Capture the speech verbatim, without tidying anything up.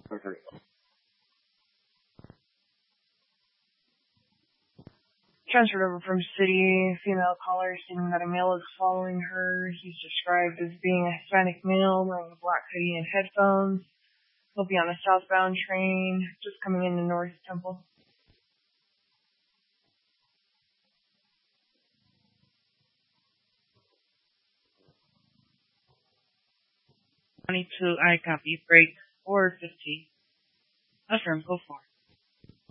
Transferred over from city. Female caller stating that a male is following her. He's described as being a Hispanic male wearing a black hoodie and headphones. He'll be on a southbound train just coming into North Temple. twenty-two, I copy. Break four fifty. Affirm, go for.